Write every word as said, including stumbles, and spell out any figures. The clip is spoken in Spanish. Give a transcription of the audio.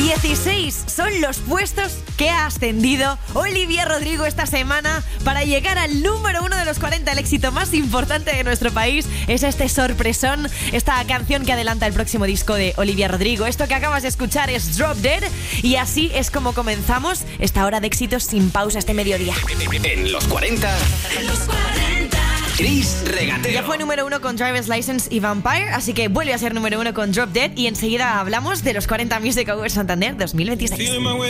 dieciséis son los puestos que ha ascendido Olivia Rodrigo esta semana para llegar al número uno de los cuarenta. El éxito más importante de nuestro país es este sorpresón, esta canción que adelanta el próximo disco de Olivia Rodrigo. Esto que acabas de escuchar es Drop Dead y así es como comenzamos esta hora de éxitos sin pausa este mediodía. En los cuarenta, en los cuarenta, Chris Regatero. Ya fue número uno con Driver's License y Vampire, así que vuelve a ser número uno con Drop Dead y enseguida hablamos de los cuarenta Music Awards Santander dos mil veintiséis.